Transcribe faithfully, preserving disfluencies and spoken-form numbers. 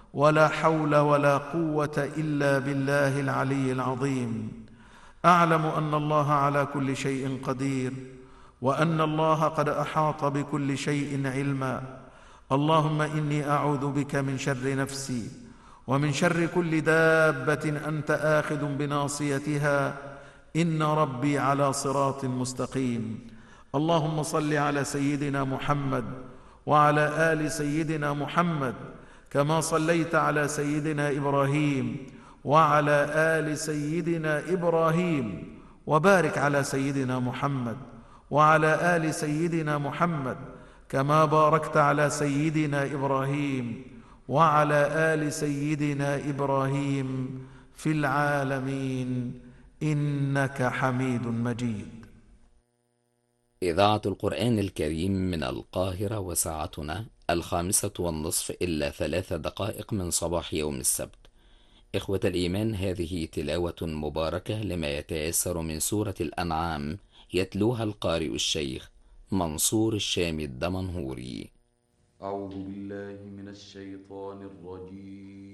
ولا حول ولا قوة إلا بالله العلي العظيم. أعلم أن الله على كل شيء قدير، وأن الله قد أحاط بكل شيء علما. اللهم إني أعوذ بك من شر نفسي، ومن شر كل دابة أنت آخذ بناصيتها، إن ربي على صراط مستقيم. اللهم صل على سيدنا محمد وعلى آل سيدنا محمد، كما صليت على سيدنا إبراهيم وعلى آل سيدنا إبراهيم، وبارك على سيدنا محمد وعلى آل سيدنا محمد، كما باركت على سيدنا إبراهيم وعلى آل سيدنا إبراهيم في العالمين إنك حميد مجيد. إذاعة القرآن الكريم من القاهرة، وساعتنا الخامسة والنصف إلا ثلاث دقائق من صباح يوم السبت. إخوة الإيمان، هذه تلاوة مباركة لما يتيسر من سورة الأنعام، يتلوها القارئ الشيخ منصور الشامي الدمنهوري. أعوذ بالله من الشيطان الرجيم.